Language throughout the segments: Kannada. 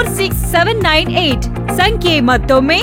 46798. ಸಂಖ್ಯೆ ಮತ್ತೊಮ್ಮೆ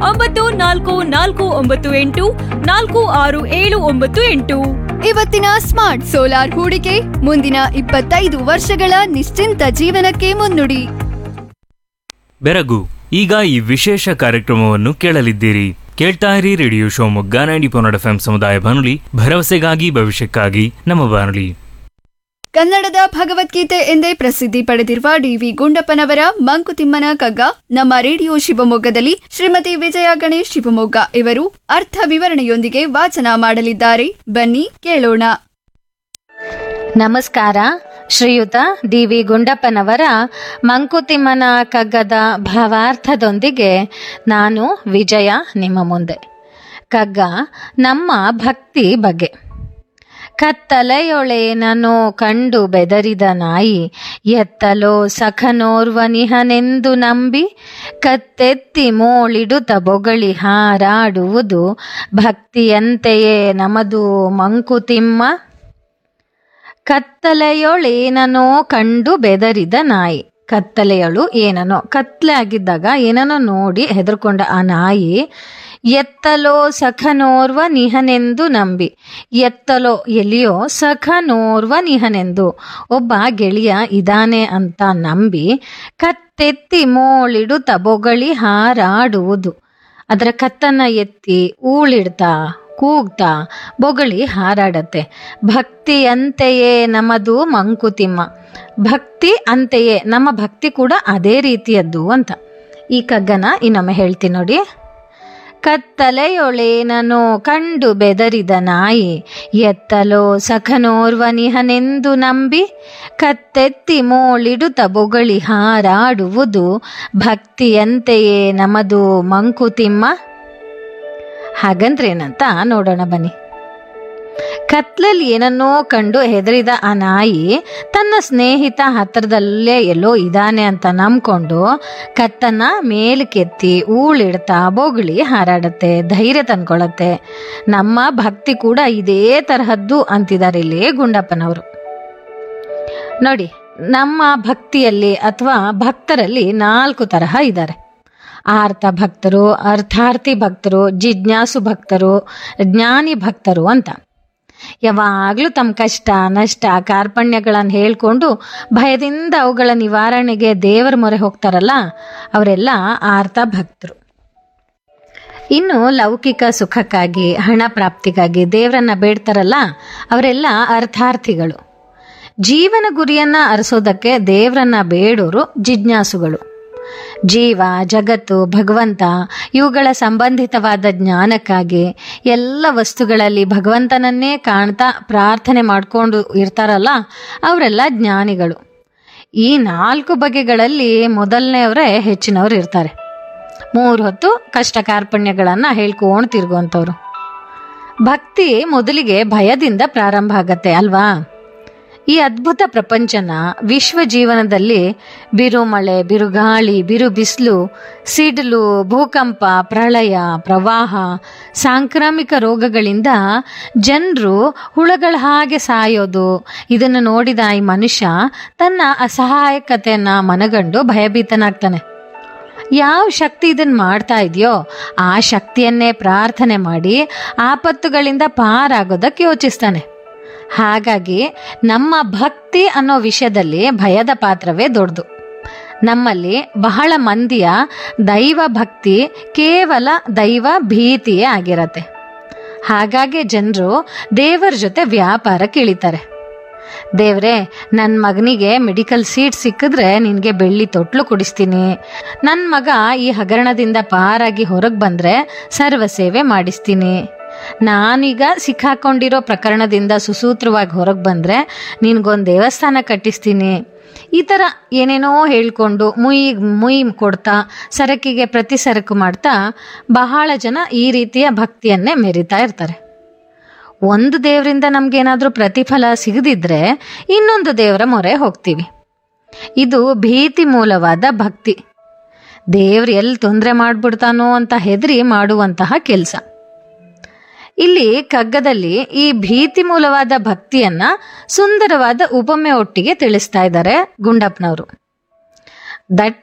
9448467798. ಇವತ್ತಿನ ಸ್ಮಾರ್ಟ್ ಸೋಲಾರ್ ಹೂಡಿಕೆ ಮುಂದಿನ 25 ವರ್ಷಗಳ ನಿಶ್ಚಿಂತ ಜೀವನಕ್ಕೆ ಮುನ್ನುಡಿ. ಬೆರಗು ಈಗ ಈ ವಿಶೇಷ ಕಾರ್ಯಕ್ರಮವನ್ನು ಕೇಳಲಿದ್ದೀರಿ. ಕೇಳ್ತಾ ಇರಿ ರೇಡಿಯೋ ಶಿವಮೊಗ್ಗ 90.1 FM ಸಮುದಾಯ ಬಾನುಲಿ, ಭರವಸೆಗಾಗಿ ಭವಿಷ್ಯಕ್ಕಾಗಿ ನಮ್ಮ ಬಾನುಲಿ. ಕನ್ನಡದ ಭಗವದ್ಗೀತೆ ಎಂದೇ ಪ್ರಸಿದ್ಧಿ ಪಡೆದಿರುವ ಡಿ.ವಿ. ಗುಂಡಪ್ಪನವರ ಮಂಕುತಿಮ್ಮನ ಕಗ್ಗ ನಮ್ಮ ರೇಡಿಯೋ ಶಿವಮೊಗ್ಗದಲ್ಲಿ ಶ್ರೀಮತಿ ವಿಜಯ ಗಣೇಶ್ ಶಿವಮೊಗ್ಗ ಇವರು ಅರ್ಥ ವಿವರಣೆಯೊಂದಿಗೆ ವಾಚನ ಮಾಡಲಿದ್ದಾರೆ. ಬನ್ನಿ ಕೇಳೋಣ. ನಮಸ್ಕಾರ. ಶ್ರೀಯುತ ಡಿ.ವಿ. ಗುಂಡಪ್ಪನವರ ಮಂಕುತಿಮ್ಮನ ಕಗ್ಗದ ಭಾವಾರ್ಥದೊಂದಿಗೆ ನಾನು ವಿಜಯ ನಿಮ್ಮ ಮುಂದೆ. ಕಗ್ಗ ನಮ್ಮ ಭಕ್ತಿ ಬಗ್ಗೆ. ಕತ್ತಲೆಯೊಳೇನೋ ಕಂಡು ಬೆದರಿದ ನಾಯಿ, ಎತ್ತಲೋ ಸಖನೋರ್ವನಿಹನೆಂದು ನಂಬಿ ಕತ್ತೆತ್ತಿ ಮೋಳಿಡುತ್ತ ಬೊಗಳಿ ಹಾರಾಡುವುದು ಭಕ್ತಿಯಂತೆಯೇ ನಮದು ಮಂಕುತಿಮ್ಮ. ಕತ್ತಲೆಯೊಳೇನೋ ಕಂಡು ಬೆದರಿದ ನಾಯಿ. ಕತ್ತಲೆಯಳು ಏನನೋ, ಕತ್ಲೆ ಆಗಿದ್ದಾಗ ಏನನೋ ನೋಡಿ ಹೆದರ್ಕೊಂಡ ಆ ನಾಯಿ, ಎತ್ತಲೋ ಸಖನೋರ್ವ ನಿಹನೆಂದು ನಂಬಿ. ಎತ್ತಲೋ ಎಲ್ಲಿಯೋ, ಸಖನೋರ್ವ ನಿಹನೆಂದು ಒಬ್ಬ ಗೆಳೆಯ ಇದಾನೆ ಅಂತ ನಂಬಿ ಕತ್ತೆತ್ತಿ ಮೋಳಿಡುತ್ತ ಬೊಗಳಿ ಹಾರಾಡುವುದು. ಅದರ ಕತ್ತನ್ನ ಎತ್ತಿ ಊಳಿಡ್ತಾ ಕೂಗ್ತಾ ಬೊಗಳಿ ಹಾರಾಡತ್ತೆ. ಭಕ್ತಿಯಂತೆಯೇ ನಮ್ಮದು ಮಂಕುತಿಮ್ಮ. ಭಕ್ತಿ ಅಂತೆಯೇ ನಮ್ಮ ಭಕ್ತಿ ಕೂಡ ಅದೇ ರೀತಿಯದ್ದು ಅಂತ. ಈ ಕಗ್ಗನ ಇನ್ನೊಮ್ಮೆ ಹೇಳ್ತೀನಿ ನೋಡಿ. ಕತ್ತಲೆಯೊಳೇನೋ ಕಂಡು ಬೆದರಿದ ನಾಯಿ, ಎತ್ತಲೋ ಸಖನೋರ್ವನಿಹನೆಂದು ನಂಬಿ ಕತ್ತೆತ್ತಿ ಮೋಳಿಡುತ್ತ ಬೊಗಳಿ ಹಾರಾಡುವುದು ಭಕ್ತಿಯಂತೆಯೇ ನಮದು ಮಂಕುತಿಮ್ಮ. ಹಾಗಂದ್ರೇನಂತ ನೋಡೋಣ ಬನ್ನಿ. ಕತ್ಲಲ್ಲಿ ಏನನ್ನೋ ಕಂಡು ಹೆದರಿದ ಆ ನಾಯಿ ತನ್ನ ಸ್ನೇಹಿತ ಹತ್ರದಲ್ಲೇ ಎಲ್ಲೋ ಇದ್ದಾನೆ ಅಂತ ನಂಬ್ಕೊಂಡು ಕತ್ತನ್ನ ಮೇಲಕ್ಕೆತ್ತಿ ಊಳಿಡ್ತಾ ಬೊಗಳಿ ಹಾರಾಡತ್ತೆ, ಧೈರ್ಯ ತಂದ್ಕೊಳತ್ತೆ. ನಮ್ಮ ಭಕ್ತಿ ಕೂಡ ಇದೇ ತರಹದ್ದು ಅಂತಿದ್ದಾರೆ ಇಲ್ಲಿ ಗುಂಡಪ್ಪನವರು. ನೋಡಿ, ನಮ್ಮ ಭಕ್ತಿಯಲ್ಲಿ ಅಥವಾ ಭಕ್ತರಲ್ಲಿ 4 ತರಹ ಇದ್ದಾರೆ. ಆರ್ತ ಭಕ್ತರು, ಅರ್ಥಾರ್ಥಿ ಭಕ್ತರು, ಜಿಜ್ಞಾಸು ಭಕ್ತರು, ಜ್ಞಾನಿ ಭಕ್ತರು ಅಂತ. ಯಾವಾಗಲೂ ತಮ್ಮ ಕಷ್ಟ ನಷ್ಟ ಕಾರ್ಪಣ್ಯಗಳನ್ನು ಹೇಳ್ಕೊಂಡು ಭಯದಿಂದ ಅವುಗಳ ನಿವಾರಣೆಗೆ ದೇವರ ಮೊರೆ ಹೋಗ್ತಾರಲ್ಲ, ಅವರೆಲ್ಲ ಆರ್ತ ಭಕ್ತರು. ಇನ್ನು ಲೌಕಿಕ ಸುಖಕ್ಕಾಗಿ ಹಣ ಪ್ರಾಪ್ತಿಗಾಗಿ ದೇವರನ್ನ ಬೇಡ್ತಾರಲ್ಲ, ಅವರೆಲ್ಲ ಅರ್ಥಾರ್ಥಿಗಳು. ಜೀವನ ಗುರಿಯನ್ನ ಅರಸೋದಕ್ಕೆ ದೇವರನ್ನ ಬೇಡೋರು ಜಿಜ್ಞಾಸುಗಳು. ಜೀವ, ಜಗತ್ತು, ಭಗವಂತ ಇವುಗಳ ಸಂಬಂಧಿತವಾದ ಜ್ಞಾನಕ್ಕಾಗಿ ಎಲ್ಲ ವಸ್ತುಗಳಲ್ಲಿ ಭಗವಂತನನ್ನೇ ಕಾಣ್ತಾ ಪ್ರಾರ್ಥನೆ ಮಾಡ್ಕೊಂಡು ಇರ್ತಾರಲ್ಲ, ಅವರೆಲ್ಲ ಜ್ಞಾನಿಗಳು. ಈ 4 ಬಗೆಗಳಲ್ಲಿ ಮೊದಲನೆಯವರೇ ಹೆಚ್ಚಿನವರು ಇರ್ತಾರೆ. 3 ಹೊತ್ತು ಕಷ್ಟ ಕಾರ್ಪಣ್ಯಗಳನ್ನು ಹೇಳ್ಕೊಂಡು ತಿರುಗುವಂಥವ್ರು. ಭಕ್ತಿ ಮೊದಲಿಗೆ ಭಯದಿಂದ ಪ್ರಾರಂಭ ಆಗತ್ತೆ ಅಲ್ವಾ? ಈ ಅದ್ಭುತ ಪ್ರಪಂಚನ ವಿಶ್ವ ಜೀವನದಲ್ಲಿ ಬಿರುಮಳೆ, ಬಿರುಗಾಳಿ, ಬಿರು ಬಿಸಿಲು, ಸಿಡಿಲು, ಭೂಕಂಪ, ಪ್ರಳಯ, ಪ್ರವಾಹ, ಸಾಂಕ್ರಾಮಿಕ ರೋಗಗಳಿಂದ ಜನರು ಹುಳಗಳ ಹಾಗೆ ಸಾಯೋದು, ಇದನ್ನು ನೋಡಿದ ಈ ಮನುಷ್ಯ ತನ್ನ ಅಸಹಾಯಕತೆಯನ್ನ ಮನಗಂಡು ಭಯಭೀತನಾಗ್ತಾನೆ. ಯಾವ ಶಕ್ತಿ ಇದನ್ನು ಮಾಡ್ತಾ ಇದೆಯೋ ಆ ಶಕ್ತಿಯನ್ನೇ ಪ್ರಾರ್ಥನೆ ಮಾಡಿ ಆಪತ್ತುಗಳಿಂದ ಪಾರಾಗೋದಕ್ಕೆ ಯೋಚಿಸ್ತಾನೆ. ಹಾಗಾಗಿ ನಮ್ಮ ಭಕ್ತಿ ಅನ್ನೋ ವಿಷಯದಲ್ಲಿ ಭಯದ ಪಾತ್ರವೇ ದೊಡ್ಡದು. ನಮ್ಮಲ್ಲಿ ಬಹಳ ಮಂದಿಯ ದೈವ ಭಕ್ತಿ ಕೇವಲ ದೈವ ಭೀತಿಯೇ ಆಗಿರತ್ತೆ. ಹಾಗಾಗಿ ಜನರು ದೇವರ ಜೊತೆ ವ್ಯಾಪಾರಕ್ಕೆ ಇಳಿತಾರೆ. ದೇವ್ರೆ, ನನ್ನ ಮಗನಿಗೆ ಮೆಡಿಕಲ್ ಸೀಟ್ ಸಿಕ್ಕಿದ್ರೆ ನಿನಗೆ ಬೆಳ್ಳಿ ತೊಟ್ಲು ಕೊಡಿಸ್ತೀನಿ, ನನ್ನ ಮಗ ಈ ಹಗರಣದಿಂದ ಪಾರಾಗಿ ಹೊರಗೆ ಬಂದರೆ ಸರ್ವ ಸೇವೆ ಮಾಡಿಸ್ತೀನಿ, ನಾನೀಗ ಸಿಕ್ಕಾಕೊಂಡಿರೋ ಪ್ರಕರಣದಿಂದ ಸುಸೂತ್ರವಾಗಿ ಹೊರಗೆ ಬಂದರೆ ನಿನಗೊಂದು ದೇವಸ್ಥಾನ ಕಟ್ಟಿಸ್ತೀನಿ. ಈ ಥರ ಏನೇನೋ ಹೇಳ್ಕೊಂಡು ಮುಯಿ ಕೊಡ್ತಾ ಸರಕಿಗೆ ಪ್ರತಿ ಸರಕು ಮಾಡ್ತಾ ಬಹಳ ಜನ ಈ ರೀತಿಯ ಭಕ್ತಿಯನ್ನೇ ಮೆರಿತಾ ಇರ್ತಾರೆ. ಒಂದು ದೇವರಿಂದ ನಮಗೇನಾದರೂ ಪ್ರತಿಫಲ ಸಿಗದಿದ್ರೆ ಇನ್ನೊಂದು ದೇವರ ಮೊರೆ ಹೋಗ್ತೀವಿ. ಇದು ಭೀತಿ ಮೂಲವಾದ ಭಕ್ತಿ. ದೇವ್ರು ಎಲ್ಲಿ ತೊಂದರೆ ಮಾಡ್ಬಿಡ್ತಾನೋ ಅಂತ ಹೆದರಿ ಮಾಡುವಂತಹ ಕೆಲಸ. ಇಲ್ಲಿ ಕಗ್ಗದಲ್ಲಿ ಈ ಭೀತಿ ಮೂಲವಾದ ಭಕ್ತಿಯನ್ನ ಸುಂದರವಾದ ಉಪಮೆ ಒಟ್ಟಿಗೆ ತಿಳಿಸ್ತಾ ಇದ್ದಾರೆ ಗುಂಡಪ್ಪನವರು. ದಟ್ಟ